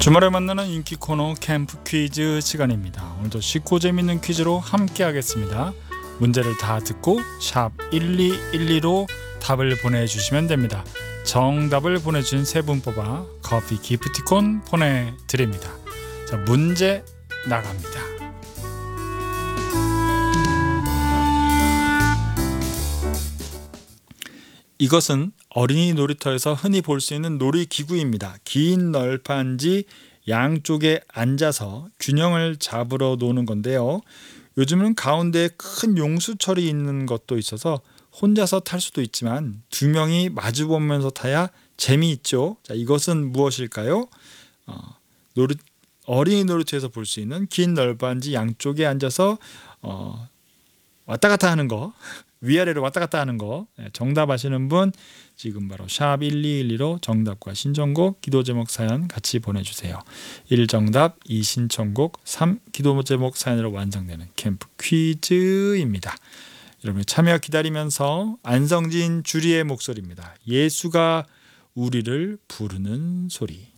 주말에 만나는 인기 코너 캠프 퀴즈 시간입니다. 오늘도 쉽고 재밌는 퀴즈로 함께 하겠습니다. 문제를 다 듣고 샵 1212로 답을 보내주시면 됩니다. 정답을 보내주신 세 분 뽑아 커피 기프티콘 보내드립니다. 자, 문제 나갑니다. 이것은 어린이 놀이터에서 흔히 볼 수 있는 놀이기구입니다. 긴 널판지 양쪽에 앉아서 균형을 잡으러 노는 건데요. 요즘은 가운데에 큰 용수철이 있는 것도 있어서 혼자서 탈 수도 있지만 두 명이 마주보면서 타야 재미있죠. 자, 이것은 무엇일까요? 어린이 놀이터에서 볼 수 있는 긴 널판지 양쪽에 앉아서 왔다 갔다 하는 거, 위아래로 왔다 갔다 하는 거. 정답 아시는 분 지금 바로 샵 1212로 정답과 신청곡, 기도 제목 사연 같이 보내주세요. 1 정답, 2 신청곡, 3 기도 제목 사연으로 완성되는 캠프 퀴즈입니다. 여러분의 참여 기다리면서 안성진 주리의 목소리입니다. 예수가 우리를 부르는 소리.